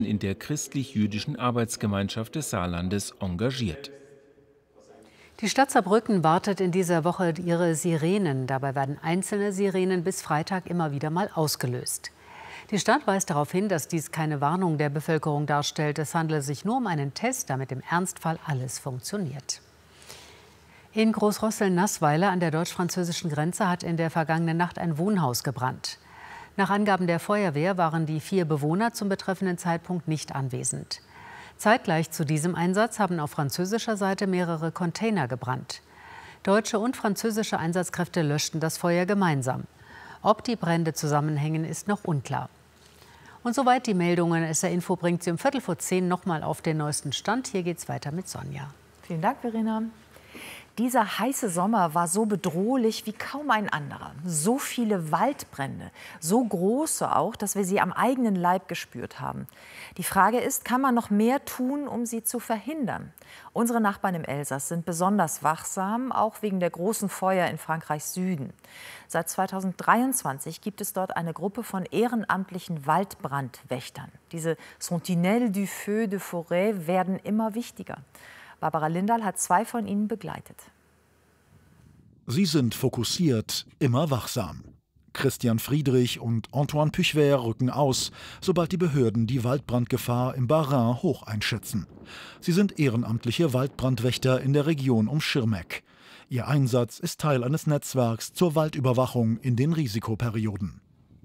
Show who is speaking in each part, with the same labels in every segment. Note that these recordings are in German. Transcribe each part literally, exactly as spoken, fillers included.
Speaker 1: in der christlich-jüdischen Arbeitsgemeinschaft des Saarlandes engagiert.
Speaker 2: Die Stadt Saarbrücken wartet in dieser Woche ihre Sirenen. Dabei werden einzelne Sirenen bis Freitag immer wieder mal ausgelöst. Die Stadt weist darauf hin, dass dies keine Warnung der Bevölkerung darstellt. Es handele sich nur um einen Test, damit im Ernstfall alles funktioniert. In Großrossel-Nassweiler an der deutsch-französischen Grenze hat in der vergangenen Nacht ein Wohnhaus gebrannt. Nach Angaben der Feuerwehr waren die vier Bewohner zum betreffenden Zeitpunkt nicht anwesend. Zeitgleich zu diesem Einsatz haben auf französischer Seite mehrere Container gebrannt. Deutsche und französische Einsatzkräfte löschten das Feuer gemeinsam. Ob die Brände zusammenhängen, ist noch unklar. Und soweit die Meldungen. S R Info bringt Sie um Viertel vor zehn nochmal auf den neuesten Stand. Hier geht's weiter mit Sonja.
Speaker 3: Vielen Dank, Verena. Dieser heiße Sommer war so bedrohlich wie kaum ein anderer. So viele Waldbrände, so große auch, dass wir sie am eigenen Leib gespürt haben. Die Frage ist, kann man noch mehr tun, um sie zu verhindern? Unsere Nachbarn im Elsass sind besonders wachsam, auch wegen der großen Feuer in Frankreichs Süden. Seit zweitausenddreiundzwanzig gibt es dort eine Gruppe von ehrenamtlichen Waldbrandwächtern. Diese Sentinelles du Feu de Forêt werden immer wichtiger. Barbara Lindahl hat zwei von ihnen begleitet.
Speaker 4: Sie sind fokussiert, immer wachsam. Christian Friedrich und Antoine Puchver rücken aus, sobald die Behörden die Waldbrandgefahr im Bas-Rhin hoch einschätzen. Sie sind ehrenamtliche Waldbrandwächter in der Region um Schirmeck. Ihr Einsatz ist Teil eines Netzwerks zur Waldüberwachung in den Risikoperioden.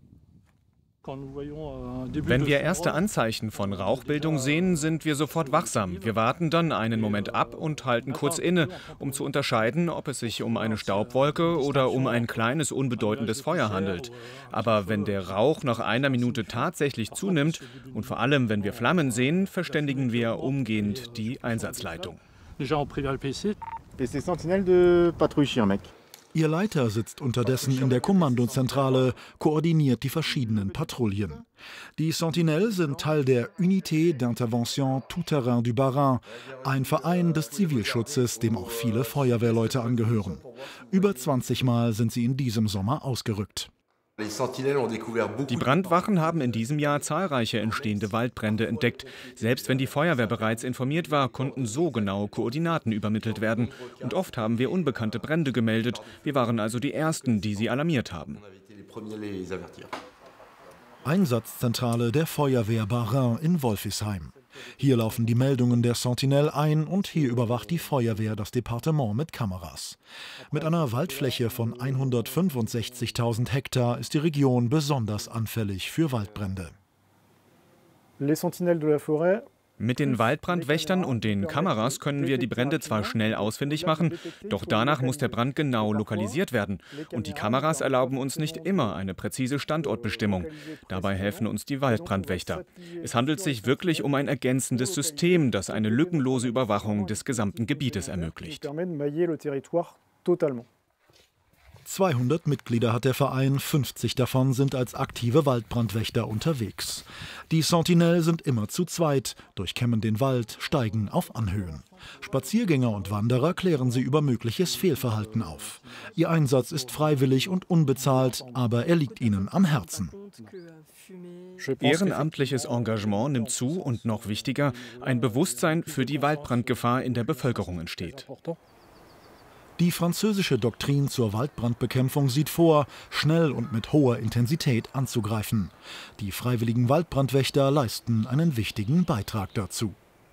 Speaker 5: Wenn wir erste Anzeichen von Rauchbildung sehen, sind wir sofort wachsam. Wir warten dann einen Moment ab und halten kurz inne, um zu unterscheiden, ob es sich um eine Staubwolke oder um ein kleines, unbedeutendes Feuer handelt. Aber wenn der Rauch nach einer Minute tatsächlich zunimmt und vor allem, wenn wir Flammen sehen, verständigen wir umgehend die Einsatzleitung.
Speaker 4: Ihr Leiter sitzt unterdessen in der Kommandozentrale, koordiniert die verschiedenen Patrouillen. Die Sentinelles sind Teil der Unité d'Intervention Tout-Terrain du Bas-Rhin, ein Verein des Zivilschutzes, dem auch viele Feuerwehrleute angehören. Über zwanzig Mal sind sie in diesem Sommer ausgerückt.
Speaker 5: Die Brandwachen haben in diesem Jahr zahlreiche entstehende Waldbrände entdeckt. Selbst wenn die Feuerwehr bereits informiert war, konnten so genaue Koordinaten übermittelt werden. Und oft haben wir unbekannte Brände gemeldet. Wir waren also die Ersten, die sie alarmiert haben.
Speaker 4: Einsatzzentrale der Feuerwehr Bas-Rhin in Wolfisheim. Hier laufen die Meldungen der Sentinelle ein und hier überwacht die Feuerwehr das Departement mit Kameras. Mit einer Waldfläche von hundertfünfundsechzigtausend Hektar ist die Region besonders anfällig für Waldbrände.
Speaker 5: Les Sentinelles de la Forêt. Mit den Waldbrandwächtern und den Kameras können wir die Brände zwar schnell ausfindig machen, doch danach muss der Brand genau lokalisiert werden. Und die Kameras erlauben uns nicht immer eine präzise Standortbestimmung. Dabei helfen uns die Waldbrandwächter. Es handelt sich wirklich um ein ergänzendes System, das eine lückenlose Überwachung des gesamten Gebietes ermöglicht.
Speaker 4: zweihundert Mitglieder hat der Verein, fünfzig davon sind als aktive Waldbrandwächter unterwegs. Die Sentinelles sind immer zu zweit, durchkämmen den Wald, steigen auf Anhöhen. Spaziergänger und Wanderer klären sie über mögliches Fehlverhalten auf. Ihr Einsatz ist freiwillig und unbezahlt, aber er liegt ihnen am Herzen.
Speaker 5: Ehrenamtliches Engagement nimmt zu und noch wichtiger, ein Bewusstsein für die Waldbrandgefahr in der Bevölkerung entsteht.
Speaker 4: Die französische Doktrin zur Waldbrandbekämpfung sieht vor, schnell und mit hoher Intensität anzugreifen. Die freiwilligen Waldbrandwächter leisten einen wichtigen Beitrag dazu.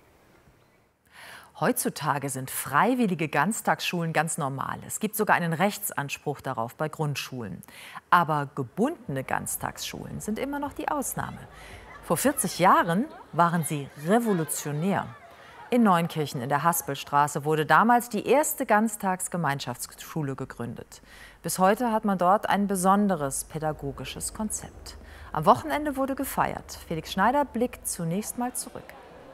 Speaker 3: Heutzutage sind freiwillige Ganztagsschulen ganz normal. Es gibt sogar einen Rechtsanspruch darauf bei Grundschulen. Aber gebundene Ganztagsschulen sind immer noch die Ausnahme. Vor vierzig Jahren waren sie revolutionär. In Neunkirchen in der Haspelstraße wurde damals die erste Ganztagsgemeinschaftsschule gegründet. Bis heute hat man dort ein besonderes pädagogisches Konzept. Am Wochenende wurde gefeiert. Felix Schneider blickt zunächst mal zurück.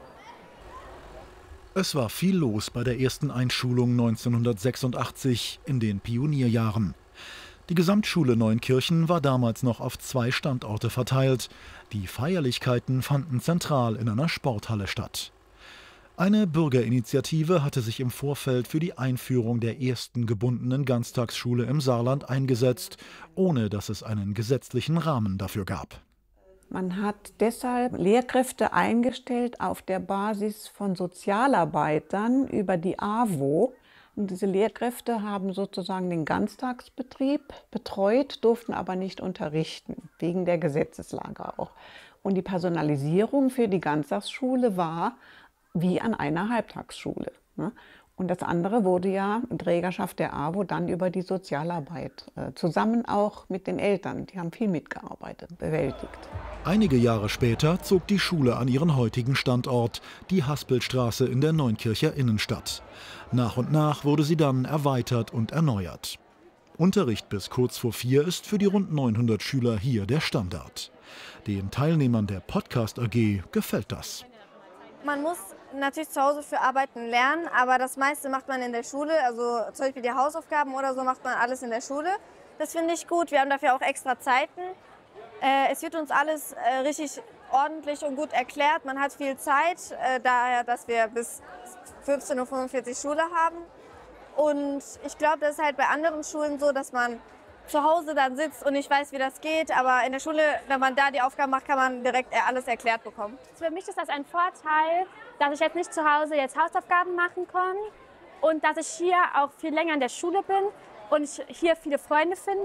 Speaker 4: Es war viel los bei der ersten Einschulung neunzehnhundertsechsundachtzig in den Pionierjahren. Die Gesamtschule Neunkirchen war damals noch auf zwei Standorte verteilt. Die Feierlichkeiten fanden zentral in einer Sporthalle statt. Eine Bürgerinitiative hatte sich im Vorfeld für die Einführung der ersten gebundenen Ganztagsschule im Saarland eingesetzt, ohne dass es einen gesetzlichen Rahmen dafür gab.
Speaker 6: Man hat deshalb Lehrkräfte eingestellt auf der Basis von Sozialarbeitern über die A W O. Und diese Lehrkräfte haben sozusagen den Ganztagsbetrieb betreut, durften aber nicht unterrichten, wegen der Gesetzeslage auch. Und die Personalisierung für die Ganztagsschule war wie an einer Halbtagsschule. Und das andere wurde ja in Trägerschaft der A W O dann über die Sozialarbeit, zusammen auch mit den Eltern. Die haben viel mitgearbeitet, bewältigt.
Speaker 4: Einige Jahre später zog die Schule an ihren heutigen Standort, die Haspelstraße in der Neunkircher Innenstadt. Nach und nach wurde sie dann erweitert und erneuert. Unterricht bis kurz vor vier ist für die rund neunhundert Schüler hier der Standard. Den Teilnehmern der Podcast A G gefällt das.
Speaker 7: Man muss natürlich zu Hause für Arbeiten lernen, aber das meiste macht man in der Schule. Also zum Beispiel die Hausaufgaben oder so macht man alles in der Schule. Das finde ich gut. Wir haben dafür auch extra Zeiten. Äh, es wird uns alles äh, richtig ordentlich und gut erklärt. Man hat viel Zeit, äh, daher, dass wir bis fünfzehn Uhr fünfundvierzig Schule haben. Und ich glaube, das ist halt bei anderen Schulen so, dass man zu Hause dann sitzt und nicht weiß, wie das geht. Aber in der Schule, wenn man da die Aufgaben macht, kann man direkt alles erklärt bekommen.
Speaker 8: Für mich ist das ein Vorteil, dass ich jetzt nicht zu Hause jetzt Hausaufgaben machen kann und dass ich hier auch viel länger in der Schule bin und ich hier viele Freunde finde.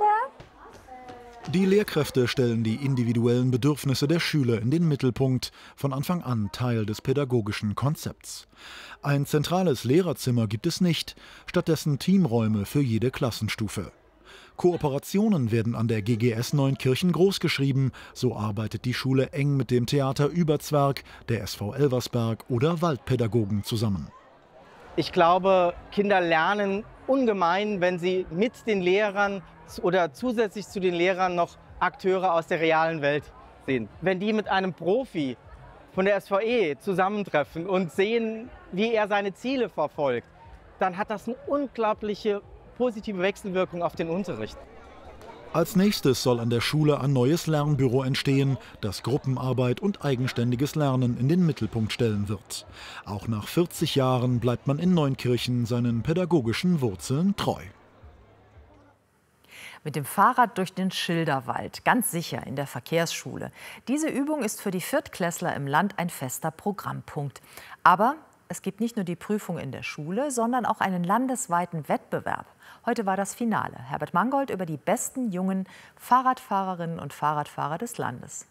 Speaker 4: Die Lehrkräfte stellen die individuellen Bedürfnisse der Schüler in den Mittelpunkt, von Anfang an Teil des pädagogischen Konzepts. Ein zentrales Lehrerzimmer gibt es nicht, stattdessen Teamräume für jede Klassenstufe. Kooperationen werden an der G G S Neunkirchen großgeschrieben, so arbeitet die Schule eng mit dem Theater Überzwerg, der S V Elversberg oder Waldpädagogen zusammen.
Speaker 9: Ich glaube, Kinder lernen ungemein, wenn sie mit den Lehrern oder zusätzlich zu den Lehrern noch Akteure aus der realen Welt sehen. Wenn die mit einem Profi von der S V E zusammentreffen und sehen, wie er seine Ziele verfolgt, dann hat das eine unglaubliche positive Wechselwirkung auf den Unterricht.
Speaker 4: Als nächstes soll an der Schule ein neues Lernbüro entstehen, das Gruppenarbeit und eigenständiges Lernen in den Mittelpunkt stellen wird. Auch nach vierzig Jahren bleibt man in Neunkirchen seinen pädagogischen Wurzeln treu.
Speaker 3: Mit dem Fahrrad durch den Schilderwald, ganz sicher in der Verkehrsschule. Diese Übung ist für die Viertklässler im Land ein fester Programmpunkt. Aber es gibt nicht nur die Prüfung in der Schule, sondern auch einen landesweiten Wettbewerb. Heute war das Finale. Herbert Mangold über die besten jungen Fahrradfahrerinnen und Fahrradfahrer des Landes.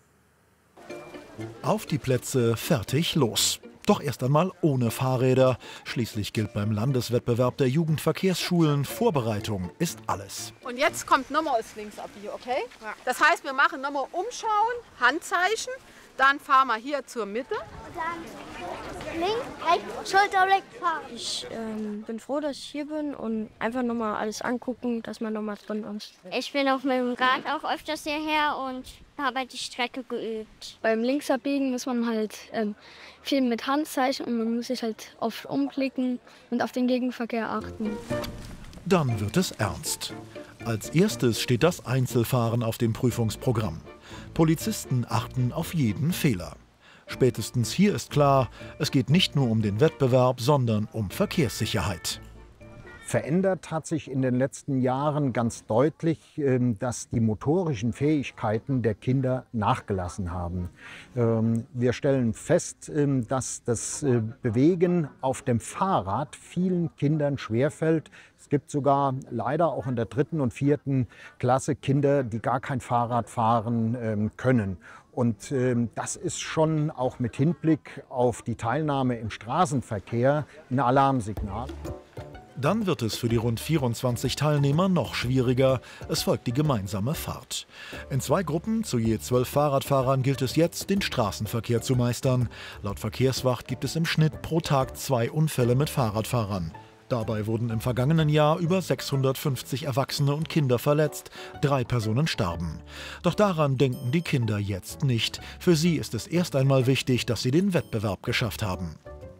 Speaker 4: Auf die Plätze, fertig, los. Doch erst einmal ohne Fahrräder. Schließlich gilt beim Landeswettbewerb der Jugendverkehrsschulen, Vorbereitung ist alles.
Speaker 10: Und jetzt kommt nochmal das Linksabbiegen, okay? Ja. Das heißt, wir machen nochmal Umschauen, Handzeichen. Dann fahren wir hier zur Mitte.
Speaker 11: Dann links, rechts, Schulter, rechts fahren. Ich ähm, bin froh, dass ich hier bin und einfach nochmal alles angucken, dass man nochmal drin ist.
Speaker 12: Ich bin auf meinem Rad auch öfters hierher und habe halt die Strecke geübt.
Speaker 11: Beim Linksabbiegen muss man halt ähm, viel mit Handzeichen und man muss sich halt oft umblicken und auf den Gegenverkehr achten.
Speaker 4: Dann wird es ernst. Als erstes steht das Einzelfahren auf dem Prüfungsprogramm. Polizisten achten auf jeden Fehler. Spätestens hier ist klar, es geht nicht nur um den Wettbewerb, sondern um Verkehrssicherheit.
Speaker 13: Verändert hat sich in den letzten Jahren ganz deutlich, dass die motorischen Fähigkeiten der Kinder nachgelassen haben. Wir stellen fest, dass das Bewegen auf dem Fahrrad vielen Kindern schwerfällt. Es gibt sogar leider auch in der dritten und vierten Klasse Kinder, die gar kein Fahrrad fahren können. Und das ist schon auch mit Hinblick auf die Teilnahme im Straßenverkehr ein Alarmsignal.
Speaker 4: Dann wird es für die rund vierundzwanzig Teilnehmer noch schwieriger. Es folgt die gemeinsame Fahrt. In zwei Gruppen zu je zwölf Fahrradfahrern gilt es jetzt, den Straßenverkehr zu meistern. Laut Verkehrswacht gibt es im Schnitt pro Tag zwei Unfälle mit Fahrradfahrern. Dabei wurden im vergangenen Jahr über sechshundertfünfzig Erwachsene und Kinder verletzt. Drei Personen starben. Doch daran denken die Kinder jetzt nicht. Für sie ist es erst einmal wichtig, dass sie den Wettbewerb geschafft haben.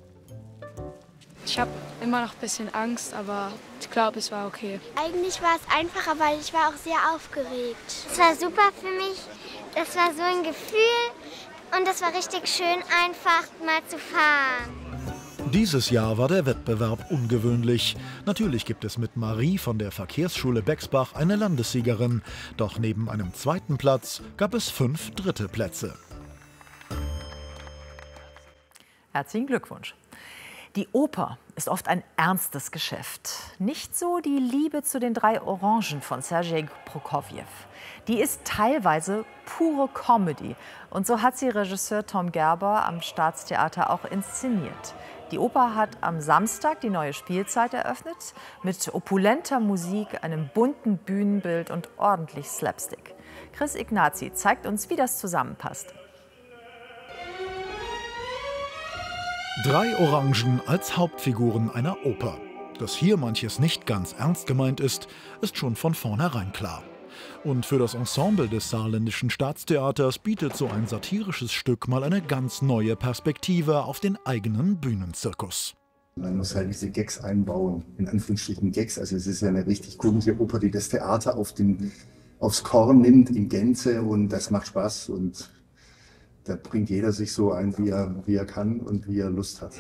Speaker 14: Ich habe immer noch ein bisschen Angst, aber ich glaube, es war okay.
Speaker 15: Eigentlich war es einfacher, weil ich war auch sehr aufgeregt. Es war super für mich. Das war so ein Gefühl und es war richtig schön, einfach mal zu fahren.
Speaker 4: Dieses Jahr war der Wettbewerb ungewöhnlich. Natürlich gibt es mit Marie von der Verkehrsschule Bexbach eine Landessiegerin. Doch neben einem zweiten Platz gab es fünf dritte Plätze.
Speaker 3: Herzlichen Glückwunsch. Die Oper ist oft ein ernstes Geschäft. Nicht so die Liebe zu den drei Orangen von Sergei Prokofjew. Die ist teilweise pure Comedy. Und so hat sie Regisseur Tom Gerber am Staatstheater auch inszeniert. Die Oper hat am Samstag die neue Spielzeit eröffnet. Mit opulenter Musik, einem bunten Bühnenbild und ordentlich Slapstick. Chris Ignazi zeigt uns, wie das zusammenpasst.
Speaker 4: Drei Orangen als Hauptfiguren einer Oper. Dass hier manches nicht ganz ernst gemeint ist, ist schon von vornherein klar. Und für das Ensemble des Saarländischen Staatstheaters bietet so ein satirisches Stück mal eine ganz neue Perspektive auf den eigenen Bühnenzirkus.
Speaker 16: Man muss halt diese Gags einbauen, in Anführungsstrichen Gags. Also es ist ja eine richtig komische Oper, die das Theater auf den, aufs Korn nimmt in Gänze, und das macht Spaß. Und da bringt jeder sich so ein, wie er, wie er kann und wie er Lust hat.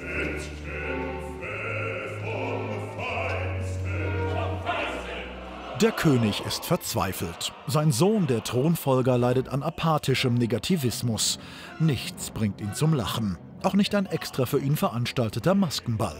Speaker 4: Der König ist verzweifelt. Sein Sohn, der Thronfolger, leidet an apathischem Negativismus. Nichts bringt ihn zum Lachen. Auch nicht ein extra für ihn veranstalteter Maskenball.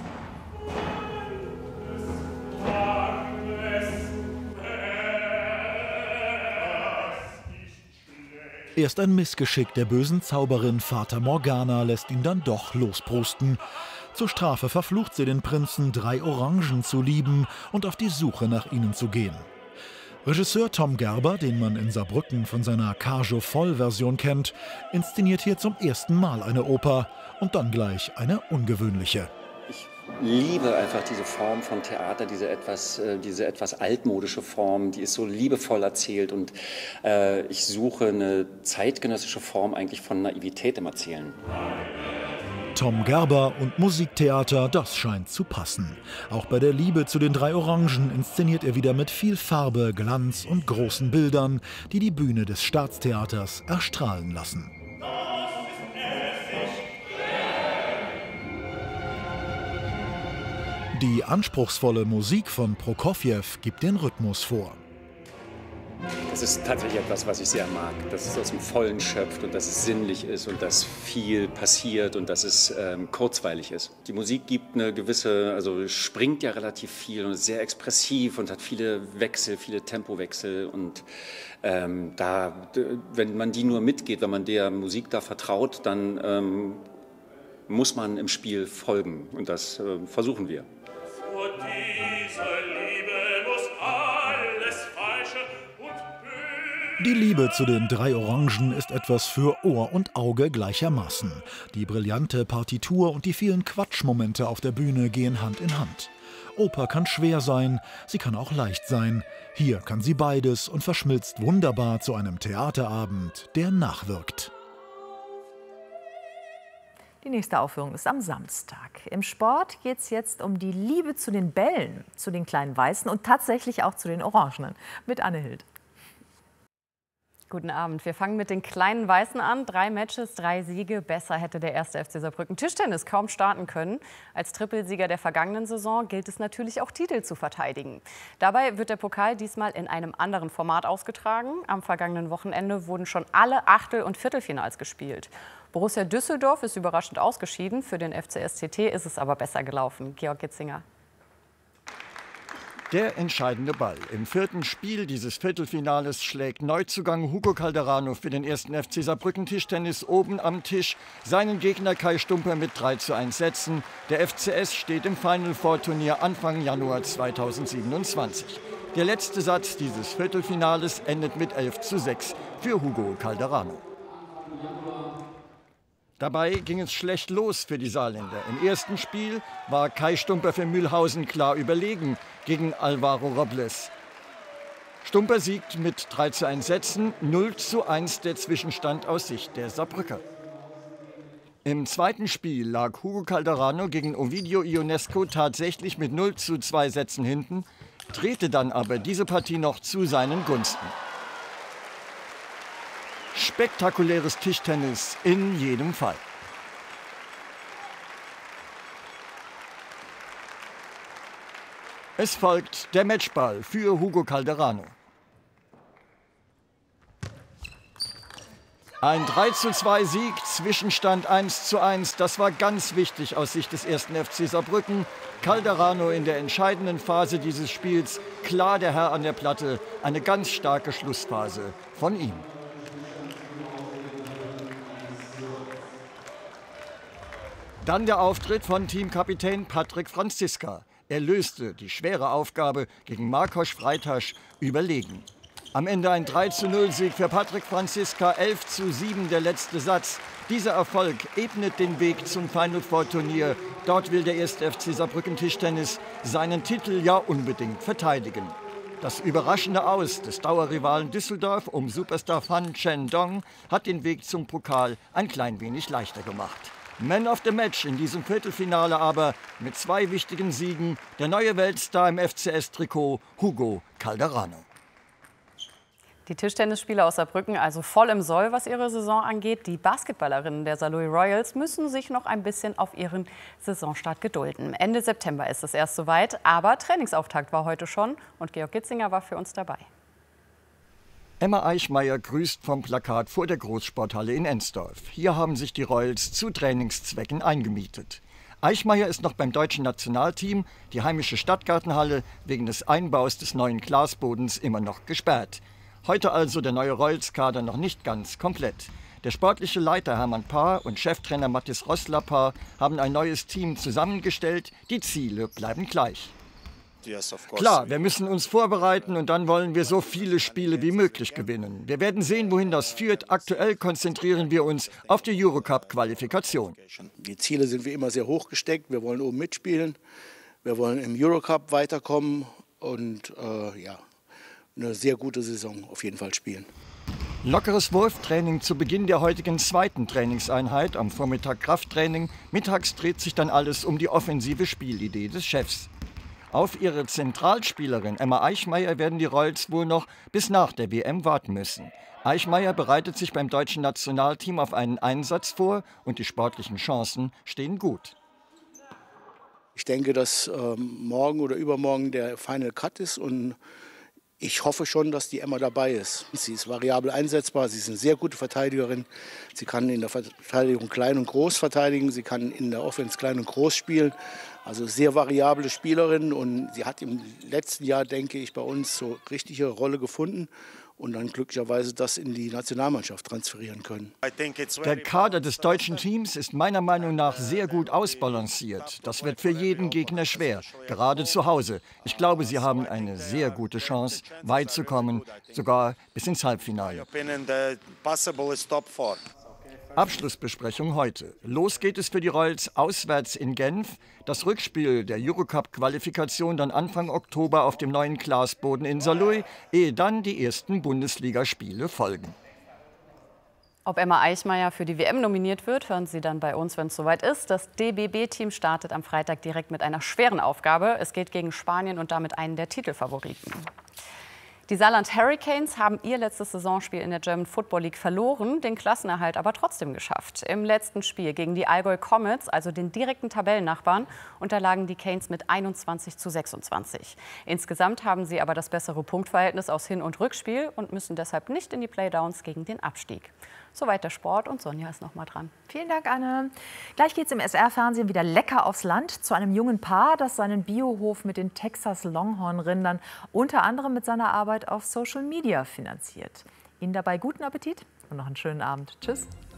Speaker 4: Erst ein Missgeschick der bösen Zauberin Fata Morgana lässt ihn dann doch losbrusten. Zur Strafe verflucht sie den Prinzen, drei Orangen zu lieben und auf die Suche nach ihnen zu gehen. Regisseur Tom Gerber, den man in Saarbrücken von seiner Cajo-Voll-Version kennt, inszeniert hier zum ersten Mal eine Oper und dann gleich eine ungewöhnliche.
Speaker 17: Ich liebe einfach diese Form von Theater, diese etwas, äh, diese etwas altmodische Form, die ist so liebevoll erzählt, und äh, ich suche eine zeitgenössische Form eigentlich von Naivität im Erzählen.
Speaker 4: Tom Gerber und Musiktheater, das scheint zu passen. Auch bei der Liebe zu den drei Orangen inszeniert er wieder mit viel Farbe, Glanz und großen Bildern, die die Bühne des Staatstheaters erstrahlen lassen. Die anspruchsvolle Musik von Prokofjew gibt den Rhythmus vor.
Speaker 17: Das ist tatsächlich etwas, was ich sehr mag, dass es aus dem Vollen schöpft und dass es sinnlich ist und dass viel passiert und dass es ähm, kurzweilig ist. Die Musik gibt eine gewisse, also springt ja relativ viel und ist sehr expressiv und hat viele Wechsel, viele Tempowechsel, und ähm, da, wenn man die nur mitgeht, wenn man der Musik da vertraut, dann ähm, muss man im Spiel folgen, und das äh, versuchen wir.
Speaker 18: Vor dieser Liebe muss alles Falsche und
Speaker 4: Die Liebe zu den drei Orangen ist etwas für Ohr und Auge gleichermaßen. Die brillante Partitur und die vielen Quatschmomente auf der Bühne gehen Hand in Hand. Oper kann schwer sein, sie kann auch leicht sein. Hier kann sie beides und verschmilzt wunderbar zu einem Theaterabend, der nachwirkt.
Speaker 3: Die nächste Aufführung ist am Samstag. Im Sport geht es jetzt um die Liebe zu den Bällen, zu den kleinen Weißen und tatsächlich auch zu den Orangenen. Mit Anne Hild.
Speaker 19: Guten Abend. Wir fangen mit den kleinen Weißen an. Drei Matches, drei Siege. Besser hätte der erste F C Saarbrücken Tischtennis kaum starten können. Als Trippelsieger der vergangenen Saison gilt es natürlich auch, Titel zu verteidigen. Dabei wird der Pokal diesmal in einem anderen Format ausgetragen. Am vergangenen Wochenende wurden schon alle Achtel- und Viertelfinals gespielt. Borussia Düsseldorf ist überraschend ausgeschieden. Für den F C S C T ist es aber besser gelaufen. Georg Gitzinger.
Speaker 20: Der entscheidende Ball. Im vierten Spiel dieses Viertelfinales schlägt Neuzugang Hugo Calderano für den ersten F C Saarbrücken Tischtennis oben am Tisch seinen Gegner Kai Stumper mit drei zu eins Sätzen. Der F C S steht im Final Four Turnier Anfang Januar zweitausendsiebenundzwanzig. Der letzte Satz dieses Viertelfinales endet mit elf zu sechs für Hugo Calderano. Dabei ging es schlecht los für die Saarländer. Im ersten Spiel war Kai Stumper für Mühlhausen klar überlegen gegen Alvaro Robles. Stumper siegt mit drei zu eins Sätzen, null zu eins der Zwischenstand aus Sicht der Saarbrücker. Im zweiten Spiel lag Hugo Calderano gegen Ovidio Ionesco tatsächlich mit null zu zwei Sätzen hinten, drehte dann aber diese Partie noch zu seinen Gunsten. Spektakuläres Tischtennis in jedem Fall. Es folgt der Matchball für Hugo Calderano. Ein drei zu zwei Sieg, Zwischenstand eins zu eins. Das war ganz wichtig aus Sicht des ersten F C Saarbrücken. Calderano in der entscheidenden Phase dieses Spiels. Klar der Herr an der Platte. Eine ganz starke Schlussphase von ihm. Dann der Auftritt von Teamkapitän Patrick Franziska. Er löste die schwere Aufgabe gegen Marcos Freitasch überlegen. Am Ende ein drei zu null Sieg für Patrick Franziska, elf zu sieben der letzte Satz. Dieser Erfolg ebnet den Weg zum Final Four Turnier. Dort will der erste F C Saarbrücken Tischtennis seinen Titel ja unbedingt verteidigen. Das überraschende Aus des Dauerrivalen Düsseldorf um Superstar Fan Chen Dong hat den Weg zum Pokal ein klein wenig leichter gemacht. Man of the Match in diesem Viertelfinale aber mit zwei wichtigen Siegen der neue Weltstar im F C S-Trikot Hugo Calderano.
Speaker 19: Die Tischtennisspieler aus Saarbrücken also voll im Soll, was ihre Saison angeht. Die Basketballerinnen der Saarlouis Royals müssen sich noch ein bisschen auf ihren Saisonstart gedulden. Ende September ist es erst soweit, aber Trainingsauftakt war heute schon und Georg Gitzinger war für uns dabei.
Speaker 20: Emma Eichmeier grüßt vom Plakat vor der Großsporthalle in Ensdorf. Hier haben sich die Royals zu Trainingszwecken eingemietet. Eichmeier ist noch beim deutschen Nationalteam, die heimische Stadtgartenhalle wegen des Einbaus des neuen Glasbodens immer noch gesperrt. Heute also der neue Royals-Kader noch nicht ganz komplett. Der sportliche Leiter Hermann Paar und Cheftrainer Mathis Rossler-Paar haben ein neues Team zusammengestellt. Die Ziele bleiben gleich. Klar, wir müssen uns vorbereiten und dann wollen wir so viele Spiele wie möglich gewinnen. Wir werden sehen, wohin das führt. Aktuell konzentrieren wir uns auf die Eurocup-Qualifikation.
Speaker 21: Die Ziele sind wie immer sehr hoch gesteckt. Wir wollen oben mitspielen. Wir wollen im Eurocup weiterkommen und äh, ja, eine sehr gute Saison auf jeden Fall spielen.
Speaker 20: Lockeres Wurftraining zu Beginn der heutigen zweiten Trainingseinheit, am Vormittag Krafttraining. Mittags dreht sich dann alles um die offensive Spielidee des Chefs. Auf ihre Zentralspielerin Emma Eichmeier werden die Royals wohl noch bis nach der W M warten müssen. Eichmeier bereitet sich beim deutschen Nationalteam auf einen Einsatz vor und die sportlichen Chancen stehen gut.
Speaker 21: Ich denke, dass ähm, morgen oder übermorgen der Final Cut ist und ich hoffe schon, dass die Emma dabei ist. Sie ist variabel einsetzbar, sie ist eine sehr gute Verteidigerin. Sie kann in der Verteidigung klein und groß verteidigen, sie kann in der Offense klein und groß spielen. Also sehr variable Spielerin und sie hat im letzten Jahr, denke ich, bei uns so richtige Rolle gefunden und dann glücklicherweise das in die Nationalmannschaft transferieren können.
Speaker 20: Der Kader des deutschen Teams ist meiner Meinung nach sehr gut ausbalanciert. Das wird für jeden Gegner schwer, gerade zu Hause. Ich glaube, sie haben eine sehr gute Chance, weit zu kommen, sogar bis ins Halbfinale. Abschlussbesprechung heute. Los geht es für die Royals auswärts in Genf. Das Rückspiel der Eurocup-Qualifikation dann Anfang Oktober auf dem neuen Glasboden in Saarlouis, ehe dann die ersten Bundesligaspiele folgen.
Speaker 19: Ob Emma Eichmeier für die W M nominiert wird, hören Sie dann bei uns, wenn es soweit ist. Das D B B-Team startet am Freitag direkt mit einer schweren Aufgabe. Es geht gegen Spanien und damit einen der Titelfavoriten. Die Saarland Hurricanes haben ihr letztes Saisonspiel in der German Football League verloren, den Klassenerhalt aber trotzdem geschafft. Im letzten Spiel gegen die Allgäu Comets, also den direkten Tabellennachbarn, unterlagen die Canes mit einundzwanzig zu sechsundzwanzig. Insgesamt haben sie aber das bessere Punktverhältnis aus Hin- und Rückspiel und müssen deshalb nicht in die Playdowns gegen den Abstieg. Soweit der Sport und Sonja ist noch mal dran.
Speaker 3: Vielen Dank, Anne. Gleich geht es im S R-Fernsehen wieder lecker aufs Land zu einem jungen Paar, das seinen Biohof mit den Texas Longhorn-Rindern unter anderem mit seiner Arbeit auf Social Media finanziert. Ihnen dabei guten Appetit und noch einen schönen Abend. Tschüss.